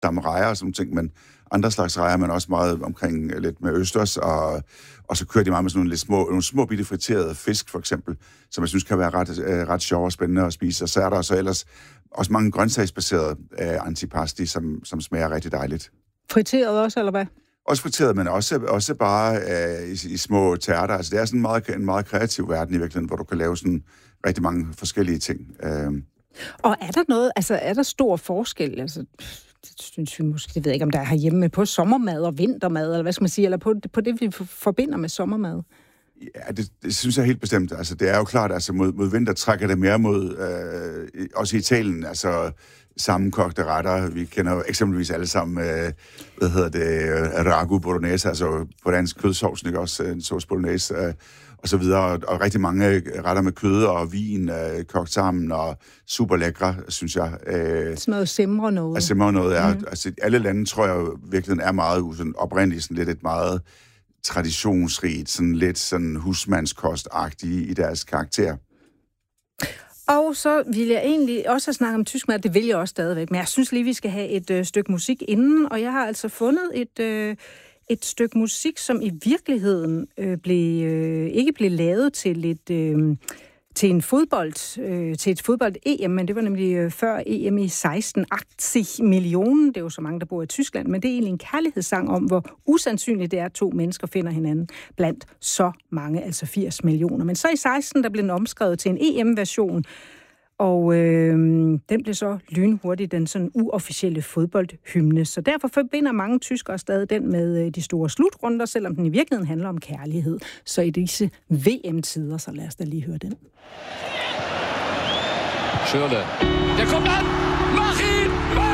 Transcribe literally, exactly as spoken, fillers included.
damrejer og sådan ting, men andre slags rejer, men også meget omkring lidt med østers, og, og så kører de meget med sådan nogle lidt små, nogle små bitte friterede fisk, for eksempel, som jeg synes kan være ret, øh, ret sjov og spændende at spise. Og så er der så ellers også mange grøntsagsbaserede øh, antipasti, som, som smager rigtig dejligt. Friteret også, eller hvad? Også friteret, men også, også bare øh, i, i små tærter. Altså, det er sådan en meget, en meget kreativ verden i virkeligheden, hvor du kan lave sådan rigtig mange forskellige ting. Øh. Og er der noget, altså er der stor forskel, altså... Det synes vi måske, det ved jeg ikke, om der er herhjemme, på sommermad og vintermad, eller hvad skal man sige, eller på, på det, vi forbinder med sommermad? Ja, det, det synes jeg helt bestemt. Altså, det er jo klart, altså mod, mod vinter trækker det mere mod, øh, også i Italien, altså sammenkogte retter. Vi kender jo eksempelvis alle sammen, øh, hvad hedder det, ragu bolognese, altså på dansk kødsovsen, ikke også, en sauce bolognese, øh, og så videre, og, og rigtig mange retter med kød og vin øh, kogt sammen, og super lækre, synes jeg. Øh, sådan noget simre noget. Altså simre noget, ja. Mm. Altså, alle lande, tror jeg jo virkelig er meget sådan, oprindeligt sådan lidt et meget traditionsrigt, sådan lidt sådan husmandskostagtige i deres karakter. Og så vil jeg egentlig også have snakket om tysk mad, det vil jeg også stadigvæk, men jeg synes lige, vi skal have et øh, stykke musik inden, og jeg har altså fundet et... Øh, Et stykke musik, som i virkeligheden øh, blev, øh, ikke blev lavet til et, øh, til en fodbold, øh, til et fodbold-E M, men det var nemlig øh, før E M i seksten, firs millioner. Det er jo så mange, der bor i Tyskland, men det er egentlig en kærlighedssang om, hvor usandsynligt det er, at to mennesker finder hinanden blandt så mange, altså firs millioner. Men så i seksten, der blev den omskrevet til en E M-version, og øh, den blev så lynhurtigt den sådan uofficielle fodboldhymne. Så derfor forbinder mange tyskere stadig den med øh, de store slutrunder, selvom den i virkeligheden handler om kærlighed. Så i disse V M-tider, så lad os da lige høre den. Schürrle. Der kommt an! Mach ihn!